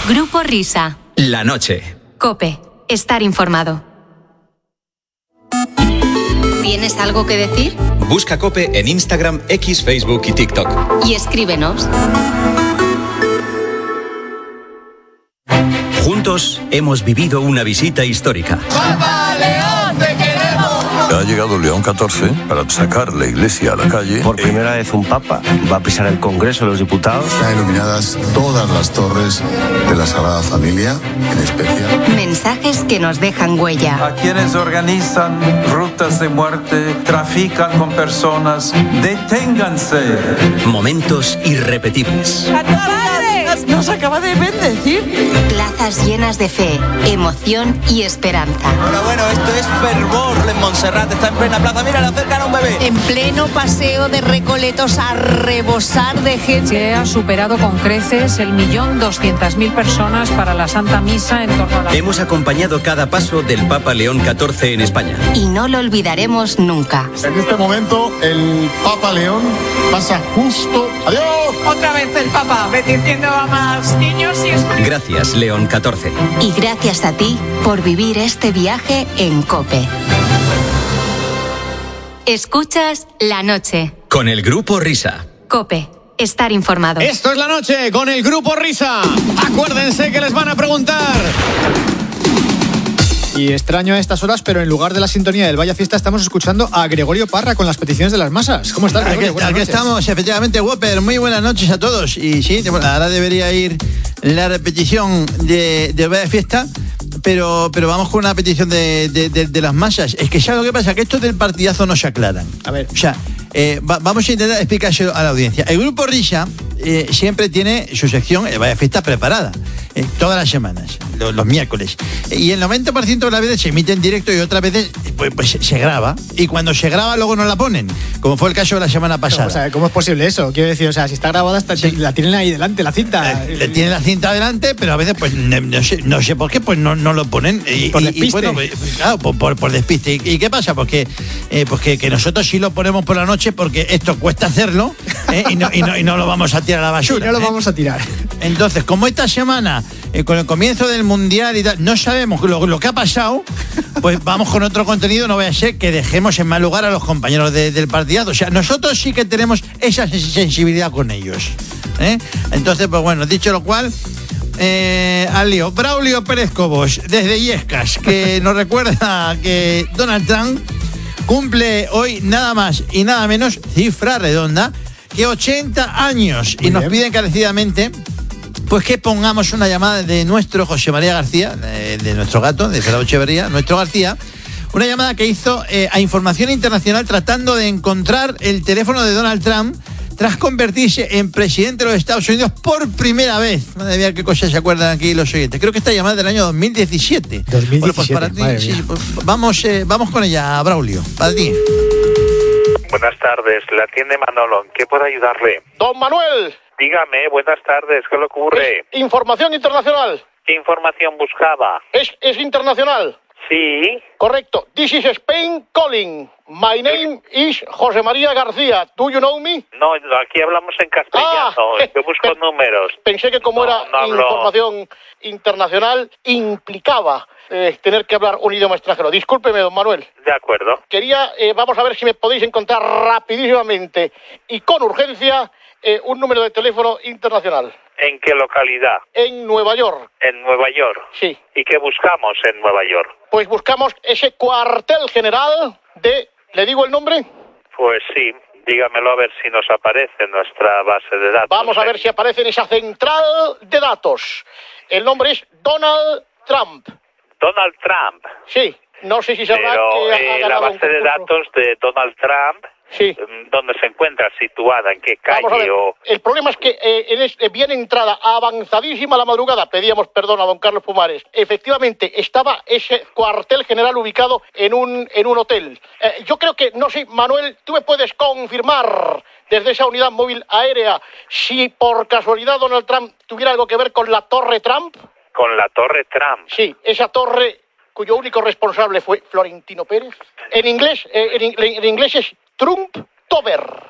Grupo Risa. La noche. COPE. Estar informado. ¿Tienes algo que decir? Busca COPE en Instagram, X, Facebook y TikTok. Y escríbenos. Juntos hemos vivido una visita histórica. ¡Papa León, te queremos! Ha llegado León XIV para sacar la iglesia a la calle. Por primera vez un papa va a pisar el Congreso de los Diputados. Están iluminadas todas las torres de la Sagrada Familia, en especial. Mensajes que nos dejan huella. A quienes organizan rutas de muerte, trafican con personas, deténganse. Momentos irrepetibles. Nos acaba de bendecir. Plazas llenas de fe, emoción y esperanza. Bueno, esto es fervor en Montserrat, está en plena plaza. Mira, le acercan a un bebé. En pleno paseo de Recoletos a rebosar de gente. Se ha superado con creces el 1.200.000 personas para la Santa Misa en torno a la... Hemos acompañado cada paso del Papa León XIV en España. Y no lo olvidaremos nunca. En este momento, el Papa León pasa justo. ¡Adiós! Otra vez el Papa, bendiciendo a más niños y espíritus. Gracias, León XIV. Y gracias a ti por vivir este viaje en COPE. Escuchas La Noche. Con el Grupo Risa. COPE. Estar informado. Esto es La Noche con el Grupo Risa. Acuérdense que les van a preguntar. Y extraño a estas horas, pero en lugar de la sintonía del Vaya Fiesta estamos escuchando a Gregorio Parra con las peticiones de las masas. ¿Cómo estás, Gregorio? Aquí estamos, efectivamente, Whopper. Muy buenas noches a todos. Y sí, ahora debería ir la repetición del Vaya Fiesta, pero vamos con una petición de las masas. Es que ya lo que pasa es que estos del partidazo no se aclaran. A ver. O sea, vamos a intentar explicárselo a la audiencia. El Grupo Risa siempre tiene su sección Vaya Fiesta preparada. Todas las semanas, los miércoles. Y el 90% de las veces se emite en directo y otras veces pues se graba. Y cuando se graba luego no la ponen, como fue el caso de la semana pasada. O sea, ¿cómo es posible eso? Quiero decir, o sea, si está grabada, la tienen ahí delante, la cinta. Le tienen la cinta delante, pero a veces pues no sé por qué pues no lo ponen. Por despiste. Y bueno, pues, claro, por despiste. ¿Y qué pasa? Porque que nosotros sí lo ponemos por la noche porque esto cuesta hacerlo y no lo vamos a tirar a la basura. No lo vamos a tirar. Entonces, como esta semana, con el comienzo del Mundial y tal, no sabemos lo que ha pasado, pues vamos con otro contenido, no vaya a ser que dejemos en mal lugar a los compañeros del partidazo. O sea, nosotros sí que tenemos esa sensibilidad con ellos. Entonces, pues bueno, dicho lo cual, al lío. Braulio Pérez Cobos, desde Illescas, que nos recuerda que Donald Trump cumple hoy nada más y nada menos, cifra redonda, que 80 años. Muy y nos bien. pide encarecidamente pues que pongamos una llamada de nuestro José María García, de nuestro gato, de Gerardo Echeverría, nuestro García, una llamada que hizo a Información Internacional tratando de encontrar el teléfono de Donald Trump tras convertirse en presidente de los Estados Unidos por primera vez. Madre mía, qué cosas se acuerdan aquí los oyentes. Creo que esta llamada es del año 2017. 2017, Bueno, pues para ti, madre sí, mía. pues vamos con ella, Braulio, para ti. Buenas tardes, la atiende Manolo. ¿En qué puedo ayudarle? Don Manuel. Dígame, buenas tardes, ¿qué le ocurre? Información internacional. ¿Qué información buscaba? Es internacional. Sí. Correcto. This is Spain calling. My name is José María García. Do you know me? No, aquí hablamos en castellano. Yo busco números. Pensé que como era hablo. información internacional, implicaba tener que hablar un idioma extranjero. Discúlpeme, don Manuel. De acuerdo. Quería, vamos a ver si me podéis encontrar rapidísimamente y con urgencia un número de teléfono internacional. ¿En qué localidad? En Nueva York. En Nueva York. Sí. ¿Y qué buscamos en Nueva York? Pues buscamos ese cuartel general de... ¿Le digo el nombre? Pues sí, dígamelo a ver si nos aparece en nuestra base de datos. Vamos a ver si aparece en esa central de datos. El nombre es Donald Trump. Donald Trump. Sí, no sé si sabrá Pero que ha la ganado base de datos de Donald Trump, sí. ¿Dónde se encuentra situada? ¿En qué calle? Vamos a ver. O... El problema es que bien entrada, avanzadísima la madrugada, pedíamos perdón a don Carlos Pumares. Efectivamente, estaba ese cuartel general ubicado en un hotel. Yo creo que, no sé, Manuel, tú me puedes confirmar desde esa unidad móvil aérea si por casualidad Donald Trump tuviera algo que ver con la Torre Trump. ¿Con la Torre Trump? Sí, esa torre cuyo único responsable fue Florentino Pérez. En inglés es Trump Tower.